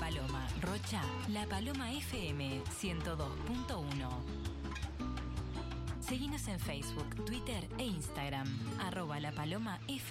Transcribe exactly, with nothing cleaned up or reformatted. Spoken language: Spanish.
Paloma, Rocha, La Paloma F M ciento dos punto uno. Seguinos en Facebook, Twitter e Instagram, arroba La Paloma F M.